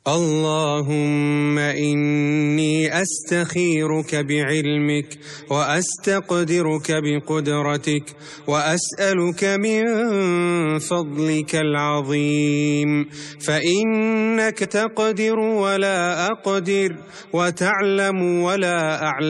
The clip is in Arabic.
اللهم إني أستخيرك بعلمك وأستقدرك بقدرتك وأسألك من فضلك العظيم، فإنك تقدر ولا أقدر وتعلم ولا أعلم.